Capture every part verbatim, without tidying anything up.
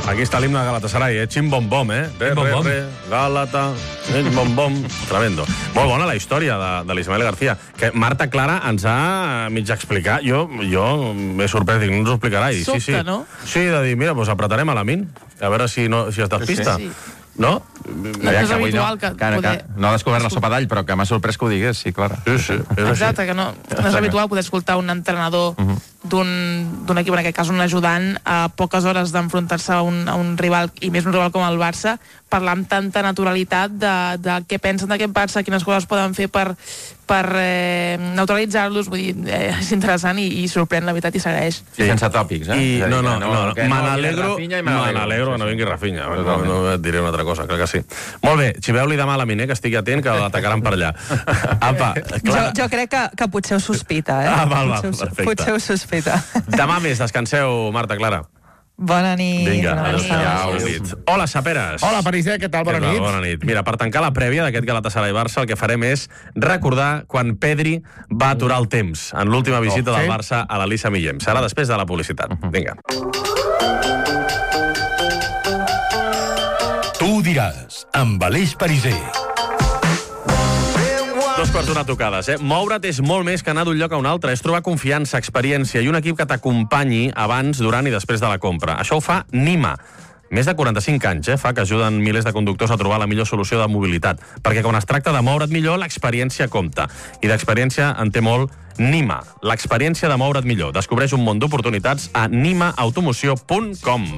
Aquí està l'himne de Galatasaray, eh? Chim-bom-bom, eh? Re, re, re, Galata, chim-bom-bom. Tremendo. Molt bona la història de, de l'Ismael García, que Marta Clara ens ha mig explicat. Jo, jo m'he sorprès, dic, no ens ho explicarà. I, Sobte, sí, sí. no? Sí, de dir, mira, doncs apretarem a la Min, a veure si, no, si es despista. Sí, sí. No? No és habitual que... Que, que, no ha descobert la sopa d'all, però que m'ha sorprès que ho digués, sí, Clara. Sí, sí. És Exacte, que no, no és habitual poder escoltar un entrenador d'un equip, en aquest cas un ajudant, a poques hores d'enfrontar-se a, un, a un rival, i més un rival com el Barça, parlar amb tanta naturalitat de, de què pensen d'aquest Barça, quines coses poden fer per, per eh, neutralitzar-los. Vull dir, eh, és interessant i, i sorprèn, la veritat, i segueix. Sí, sense tòpics, eh? I, És a dir, no, no, que no, no. que Me n'alegro Rafinha i me me n'alegro. n'alegro que no vingui Rafinha. No, no et diré una altra cosa, crec que sí. Molt bé, xiveu-li demà a la Miner, que estigui atent, que l'atacaran per allà. Apa, Jo, jo crec que, que potser ho sospita, eh? Ah, val, val, potser, ho- perfecte. potser ho sospita. Demà més, descanseu, Marta Clara. Bona nit. Vinga, bona nit. adéu-siau. Bona nit. Hola, Saperes. Hola, Pariser, què tal? Bona Què tal? nit. Bona nit. Mira, per tancar la prèvia d'aquest Galatasaray-Barça, el que farem és recordar quan Pedri va aturar el temps en l'última visita Oh, sí? del Barça a l'Elisa Millem. Serà després de la publicitat. Vinga. Tu ho diràs, amb Aleix Pariser. Dos quarts d'una tocades, eh? Moure't és molt més que anar d'un lloc a un altre. És trobar confiança, experiència i un equip que t'acompanyi abans, durant i després de la compra. Això ho fa Nima. Més de quaranta-cinc anys, eh? Fa que ajuden milers de conductors a trobar la millor solució de mobilitat. Perquè quan es tracta de moure't millor, l'experiència compta. I d'experiència en té molt Nima. L'experiència de moure't millor. Descobreix un món d'oportunitats a nima automoció punt com.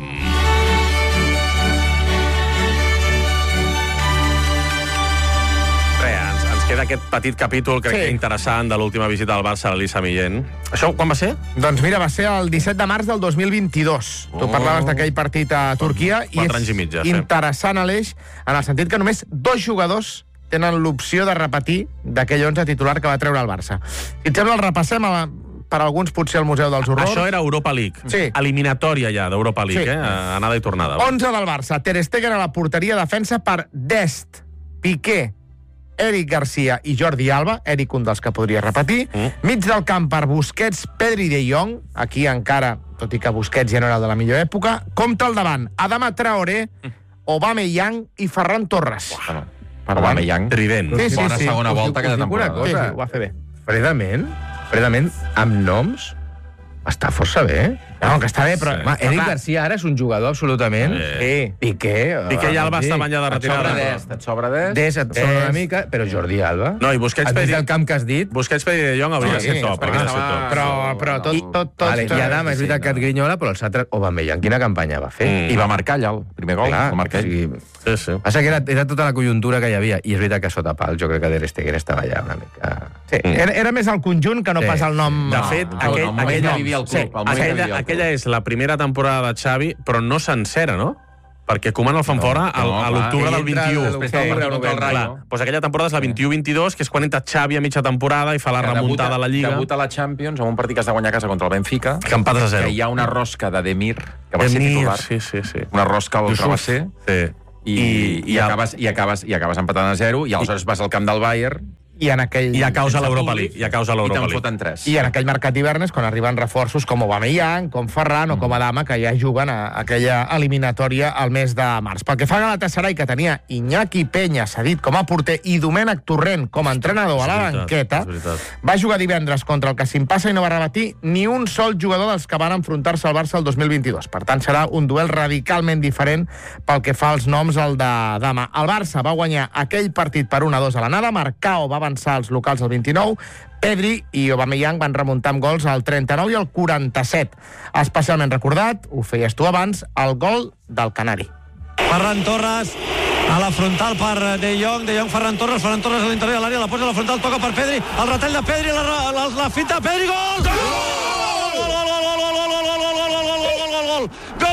Queda aquest petit capítol, crec Sí. que interessant, de l'última visita del Barça a l'Elisa Millén. Això quan va ser? Doncs mira, va ser el disset de març del dos mil vint-i-dos. Tu Oh. parlaves d'aquell partit a Turquia. I Quatre és anys i mig, ja, sí. interessant, Aleix, en el sentit que només dos jugadors tenen l'opció de repetir d'aquell onze titular que va treure el Barça. Si et sembla, el repassem a la... per alguns potser al Museu dels Horrors. Això era Europa League. Sí. Eliminatòria ja d'Europa League, Sí. eh? Anada i tornada. onze del Barça. Ter Stegen a la porteria, defensa per Dest, Piqué, Eric Garcia i Jordi Alba, Eric un dels que podria repetir, Mm. mig del camp per Busquets, Pedri de Jong, aquí encara, tot i que Busquets ja no era el de la millor època, compta al davant, Adama Traoré, Aubameyang i Ferran Torres. Bueno, Aubameyang. Trident. Sí, sí, Bona sí. segona Us dic- volta us cada dic una temporada. Sí, cosa. sí, ho va fer bé. Fredament, fredament, amb noms, està força bé, eh? No, que està bé, però... Sí. Home, Eric clar, Garcia ara és un jugador absolutament... Sí. Piqué... Piqué i Alba sí. estaven ja de Et sobra retirada. d'est, et sobra d'est. Des et Des. sobra una mica, però Jordi Alba... No, i Busquets, Has vist Pedri... el camp que has dit? Busquets, Pedri de Jong hauria de Sí, ser top. perquè hauria de ser estava- top. Però, però tot, tot, tot... Vale, I Adam, és veritat que et grinyola, però els altres... Aubameyang, quina campanya va fer? Mm. I va marcar allà el primer gol. Clar, el marca o ell. sigui, Sí, sí. passa que era, era tota la conjuntura que hi havia, i és veritat que sota pal jo crec que Ter Stegen estava allà una mica... Sí, era, era més el conjunt que no Sí. pas el nom... De fet, No, aquell, no, el moment aquell que nom- vivia el club, sí, el moment que aquella, vivia el club. aquella és la primera temporada de Xavi, però no sencera, no? Perquè Koeman el fan fora al- no, a clar. l'octubre del Ell entra vint-i-u. de Després del l'octubre partit al contra el novembre. Rayo. Clar, doncs aquella temporada és la vint-i-u vint-i-dos, que és quan entra Xavi a mitja temporada i fa la Que remuntada debuta- a la Lliga. Debuta a la Champions amb un partit que has de guanyar a casa contra el Benfica. Que empates a zero. Que hi ha una rosca de Demir, que va ser Demir, titular. sí, sí, sí. Una rosca al travesser. Sí. I, i, i, el- acabes, i, acabes, i acabes empatant a zero, i aleshores vas al camp del Bayern I en aquell... I a causa sense l'Europa públic, League. I a causa i l'Europa te'n League. foten tres. I en aquell mercat d'hivernes, quan arriben reforços com Aubameyang, com Ferran o com Adama, que ja juguen a aquella eliminatòria al mes de març. Pel que fa a Galatasaray, que tenia Iñaki Peña cedit com a porter i Domènec Torrent com a entrenador a la És veritat, banqueta, és veritat. va jugar divendres contra el Kasimpasa i no va repetir ni un sol jugador dels que van enfrontar-se al Barça el dos mil vint-i-dos. Per tant, serà un duel radicalment diferent pel que fa als noms al de demà. El Barça va guanyar aquell partit per un a dos a l'anada, Marcao va avançar als locals al vint-i-nou, Pedri i Aubameyang van remuntar amb gols al trenta-nou i al quaranta-set. Especialment recordat, ho feies tu abans, el gol del Canari. Ferran Torres a la frontal per De Jong, De Jong, Ferran Torres, Ferran Torres a l'interior de l'àrea, la posa a la frontal, toca per Pedri, el retall de Pedri, la, la, la fita, Pedri, gol! Gol! Gol, gol, gol, gol, gol, gol, gol, gol, gol, gol, gol, gol, gol, gol, gol,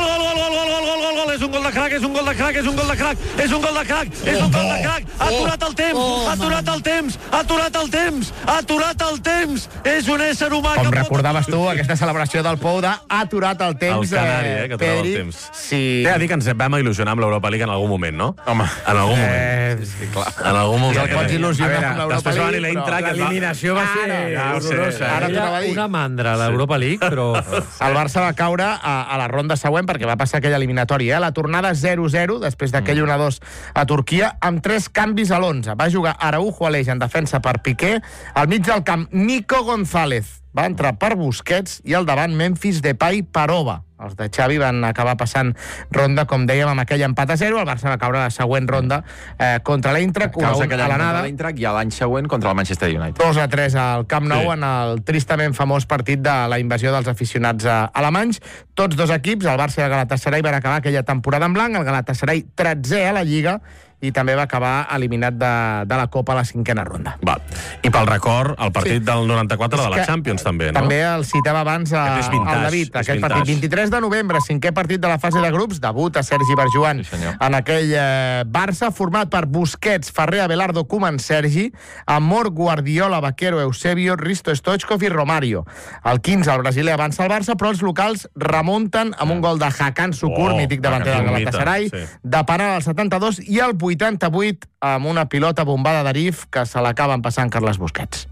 gol, és un gol de crac, és un gol de crac, és un gol de crac, és un gol de crac, és un gol de crac, ha aturat el temps, ha aturat el temps, ha aturat el temps, ha aturat el temps, és un ésser humà Com que... recordaves tu, aquesta celebració del Pou de ha aturat el temps. El Canari, eh, que aturava el temps. Sí. Té a dir que ens vam il·lusionar amb l'Europa League en algun moment, no? Home. En algun moment. Eh, Sí, clar. En algun moment. el pots il·lusionar A veure, amb l'Europa després va venir League, l'Eintracht, però que es va- L'eliminació va ser Ara, ja ho sé. horrorosa. Ara t'ho anava a dir. Una mandra, l'Europa League, però... El Barça va caure a, a la ronda següent perquè va passar aquella eliminatòria, eh? la tornada zero zero, després d'aquell un a dos a Turquia, amb tres canvis a l'onze. Va jugar Araujo Aleix en defensa per Piqué, al mig del camp Nico González va entrar per Busquets i al davant Memphis Depay per Oba. Els de Xavi van acabar passant ronda, com dèiem, amb aquell empat a zero. El Barça va caure a la següent ronda eh, contra l'Eintracht, un a un a l'anada. L'Eintracht i l'any següent contra el Manchester United. dos a tres al Camp Nou, Sí. en el tristament famós partit de la invasió dels aficionats eh, alemanys. Tots dos equips, el Barça i el Galatasaray, van acabar aquella temporada en blanc. El Galatasaray tretzè a la Lliga i també va acabar eliminat de, de la Copa a la cinquena ronda. Va. I pel record, el partit Sí. del noranta-quatre de És la que Champions, també, no? També el citava abans a, Aquest és vintage, el David, és aquest vintage. partit. vint-i-tres de novembre, cinquè partit de la fase de grups, debut a Sergi Barjuan Sí, senyor. en aquell eh, Barça, format per Busquets, Ferrer, Abelardo, Koeman, Sergi, Amor, Guardiola, Vaquero, Eusebio, Risto Stoichkov i Romario. El quinze, el brasiler avança al Barça, però els locals remunten amb un gol de Hakan Sukur, Oh, mític davanter del Hakan Sukur, Galatasaray, sí. de penal al setanta-dos i al vuitanta-vuit amb una pilota bombada d'Arif que se l'acaben passant Carles Busquets.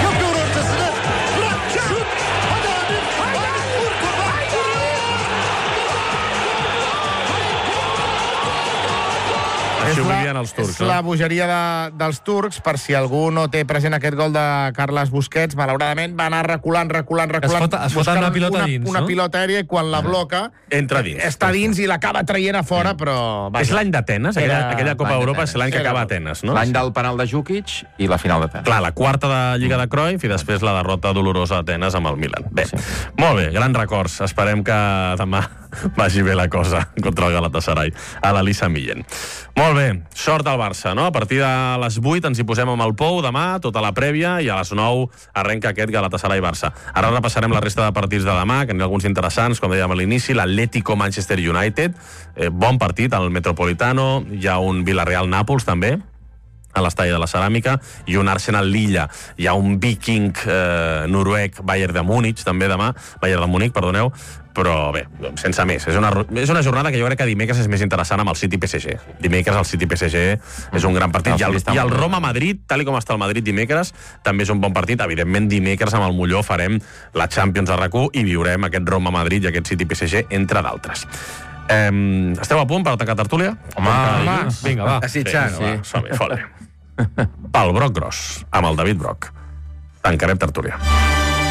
Així ho la- vivien els turcs, és la no? bogeria de, dels turcs, per si algú no té present aquest gol de Carles Busquets, malauradament va anar reculant, reculant, reculant. fota- es fota buscant una pilota una, dins, una no? pilota aèria i quan la bloca Entra dins. està dins i l'acaba traient a fora, però... vaja. És l'any d'Atenes, aquella, Era aquella Copa l'any d'Europa és d'Atenes. l'any que Era acaba a tot. Atenes, no? L'any del penal de Jukic i la final de Atenes. Clar, la quarta de Lliga de Cruyff i després la derrota dolorosa a Atenes amb el Milan. Bé, sí. Molt bé, grans records. Esperem que demà vagi bé la cosa contra el Galatasaray a l'Elisa Millen. Molt bé, sort al Barça, no? A partir de les vuit ens hi posem amb el Pou demà, tota la prèvia, i a les nou arrenca aquest Galatasaray-Barça. Ara repassarem la resta de partits de demà, que n'hi ha alguns interessants, com dèiem a l'inici, l'Atlético Manchester United, eh, bon partit al Metropolitano, hi ha un Villarreal-Nàpols també, a l'estadi de la Ceràmica, i un Arsenal-Lilla. Hi ha un Viking eh, noruec, Bayern de Múnich, també demà, Bayern de Múnich, perdoneu, però bé, sense més. És una, és una jornada que jo crec que dimecres és més interessant amb el City-P S G. Dimecres el City-P S G és un gran partit. I el, i el Roma-Madrid, tal com està el Madrid dimecres, també és un bon partit. Evidentment, dimecres amb el Molló farem la Champions a RAC u i viurem aquest Roma-Madrid i aquest City-P S G, entre d'altres. Eh, esteu a punt per tancar tertúlia? Home, home. Vinga, va. Desitjant, Sí, som-hi, fora. Pel Broc Gros, amb el David Broc. Tancarem tertúlia.